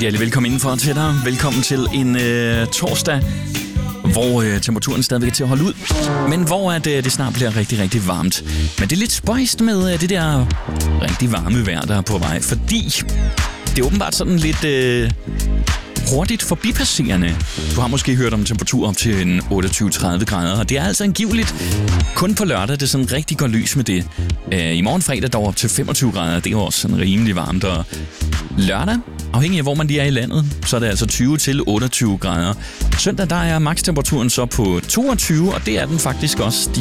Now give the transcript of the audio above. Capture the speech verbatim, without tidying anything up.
Rigtig hjertelig velkommen indenfor til dig. Velkommen til en øh, torsdag, hvor øh, temperaturen stadigvæk er til at holde ud, men hvor at, øh, det snart bliver rigtig, rigtig varmt. Men det er lidt spøjst med øh, det der rigtig varme vejr, der er på vej, fordi det er åbenbart sådan lidt øh, hurtigt forbipasserende. Du har måske hørt om temperatur op til en otteogtyve til tredive grader, og det er altså angiveligt kun på lørdag, det sådan rigtig går lys med det. Øh, I morgen fredag dog op til femogtyve grader, det er også sådan rimelig varmt, og lørdag, afhængig af hvor man lige er i landet, så er det altså tyve til otteogtyve grader. Søndag der er makstemperaturen så på toogtyve, og det er den faktisk også de